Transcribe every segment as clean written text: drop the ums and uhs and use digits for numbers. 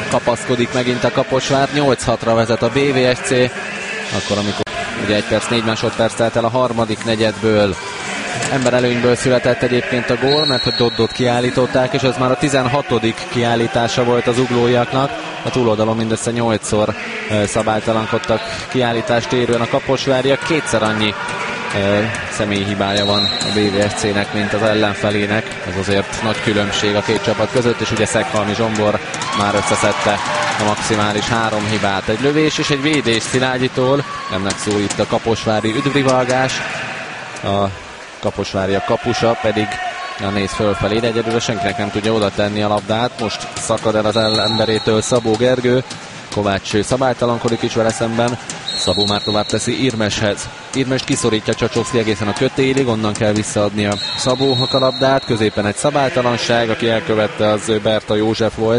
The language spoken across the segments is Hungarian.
kapaszkodik megint a Kaposvár, 8-6-ra vezet a BVSC, akkor amikor ugye 1 perc 4 másodperc telt el a harmadik negyedből. Emberelőnyből született egyébként a gól, mert hogy Doddot kiállították, és ez már a 16. kiállítása volt az uglóiaknak. A túloldalon mindössze 8-szor szabálytalankodtak kiállítást érően a kaposváriak, kétszer annyi személyi hibája van a BVSC-nek, mint az ellenfelének. Ez azért nagy különbség a két csapat között, és ugye Szekhalmi Zsombor már összeszedte a maximális 3 hibát. Egy lövés és egy védés Szilágyitól, ennek szól itt a kaposvári üdvrivalgás. A kaposváriak kapusa pedig néz fölfelé, de egyedül senkinek nem tudja oda tenni a labdát. Most szakad el az ellenberétől Szabó Gergő, Kovács szabálytalankodik is vele szemben, Szabó már tovább teszi Irmeshez. Irmes kiszorítja Csacsovszki egészen a kötélig, onnan kell visszaadni a Szabónak a labdát, középen egy szabálytalanság, aki elkövette, az Berta József volt.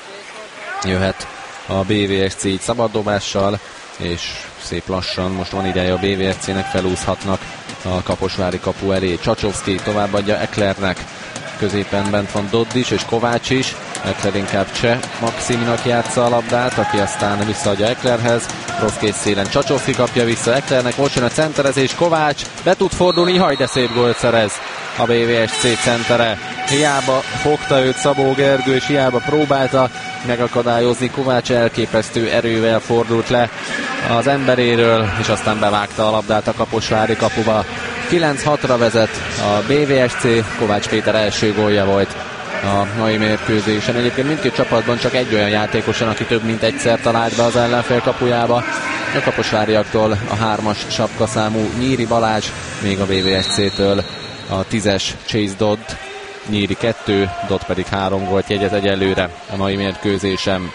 Jöhet a BVSC így szabaddobással, és szép lassan most van ideje a BVSC-nek, felúszhatnak a kaposvári kapu elé. Csacsovszki továbbadja Eklernek, középen bent van Dodd is, és Kovács is. Ekler inkább Cseh Maximnak játsza a labdát, aki aztán visszaadja Eklerhez. Rossz készszélen Csacsovszki kapja vissza Eklernek, most jön a centerezés, Kovács be tud fordulni, haj de szép gólt szerez a BVSC centere. Hiába fogta őt Szabó Gergő, és hiába próbálta megakadályozni, Kovács elképesztő erővel fordult le az emberéről, és aztán bevágta a labdát a kaposvári kapuba. 9-6-ra vezet a BVSC, Kovács Péter első gólja volt a mai mérkőzésen. Egyébként mindkét csapatban csak egy olyan játékosan, aki több mint egyszer talált be az ellenfél kapujába. A kaposváriaktól a 3-as sapkaszámú Nyíri Balázs, még a BVSC-től a 10-es Chase Dodd. Nyíri 2, Dodd pedig 3 gólt jegyez egyelőre a mai mérkőzésen.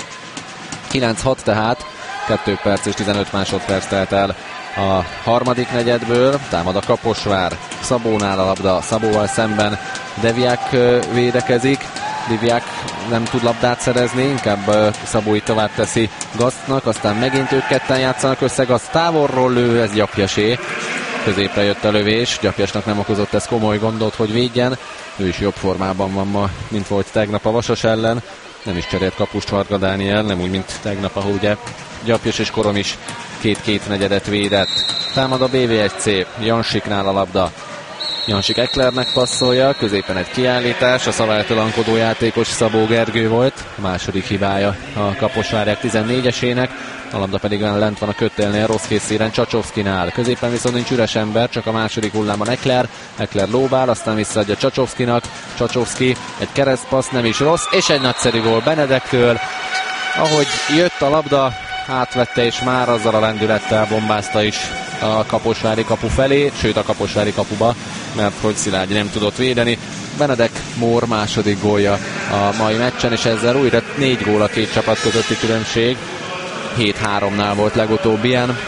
9-6 tehát, 2 perc és 15 másodperc telt el a harmadik negyedből. Támad a Kaposvár, Szabónál a labda, Szabóval szemben Deviák védekezik. Deviák nem tud labdát szerezni, inkább Szabó így tovább teszi Gasztnak, aztán megint ők ketten játszanak össze, Gaszt távolról lő, ez Gyapjasé. Középre jött a lövés, Gyapjasnak nem okozott ez komoly gondot, hogy védjen. Ő is jobb formában van ma, mint volt tegnap a Vasas ellen. Nem is cserélt kapust Varga Dániel, nem úgy, mint tegnap, ahol ugye Gyapjas és Korom is két negyedet védett. Támad a BVSC, Jansiknál a labda. Jansik Eklernek passzolja, középen egy kiállítás, a szabálytalankodó játékos Szabó Gergő volt, a második hibája a Kaposvárják 14-esének, a labda pedig lent van a kötélnél, rossz készszéren Csacsovszkinál. Középen viszont nincs üres ember, csak a második hullámban Ekler lóbál, aztán visszaadja Csacsovszkinak, Csacsovszki egy keresztpassz, nem is rossz, és egy nagyszerű gól Benedektől. Ahogy jött a labda, átvette, és már azzal a lendülettel bombázta is a kaposvári kapu felé, sőt a kaposvári kapuba, mert hogy Szilágyi nem tudott védeni. Benedek Mór második gólja a mai meccsen, és ezzel újra 4 gól a két csapat közötti különbség. 7-3-nál volt legutóbb ilyen.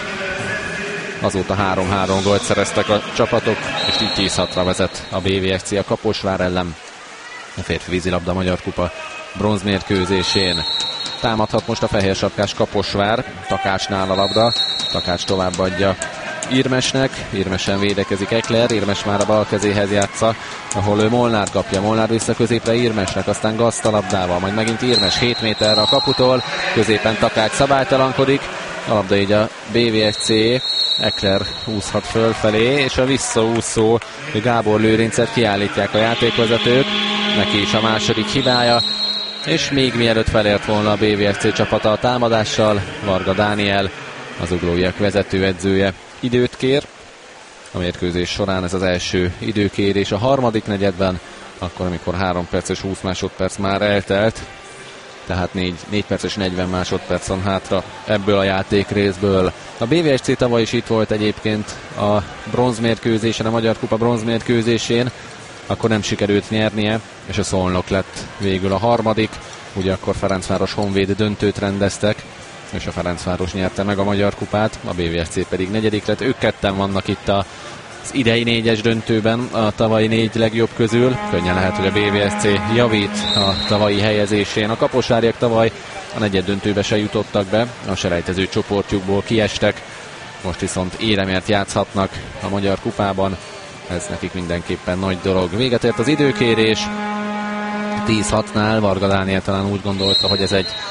Azóta 3-3 gólt szereztek a csapatok, és így 10-6-ra vezet a BVSC a Kaposvár ellen. A férfi vízilabda Magyar Kupa bronzmérkőzésén. Támadhat most a fehérsapkás Kaposvár, Takácsnál a labda, Takács továbbadja Irmesnek, Irmesen védekezik Ekler, Irmes már a bal kezéhez játsza, ahol ő Molnár kapja, Molnár vissza középre Irmesnek, aztán Gaszt a labdával, majd megint Irmes 7 méterre a kaputól, középen Takács szabálytalankodik, a labda így a BVSC, Ekler úszhat fölfelé, és a visszaúszó Gábor Lőrincet kiállítják a játékvezetők, neki is a második hibája, és még mielőtt felért volna a BVSC csapata a támadással, Varga Dániel, az uglóiak vezetőedzője időt kér. A mérkőzés során ez az első időkérés a harmadik negyedben, akkor amikor 3 perc és 20 másodperc már eltelt, tehát 4 perc és 40 másodperc van hátra ebből a játékrészből. A BVSC tavaly is itt volt egyébként a bronzmérkőzésen, a Magyar Kupa bronzmérkőzésén, akkor nem sikerült nyernie, és a Szolnok lett végül a harmadik. Ugye akkor Ferencváros Honvéd döntőt rendeztek, és a Ferencváros nyerte meg a Magyar Kupát, a BVSC pedig negyedik lett. Ők ketten vannak itt az idei 4-es döntőben, a tavalyi 4 legjobb közül. Könnyen lehet, hogy a BVSC javít a tavalyi helyezésén. A kaposváriak tavaly a negyed döntőbe se jutottak be, a selejtező csoportjukból kiestek, most viszont éremért játszhatnak a Magyar Kupában. Ez nekik mindenképpen nagy dolog. Véget ért az időkérés. 10-6-nál Varga Dániel talán úgy gondolta, hogy ez egy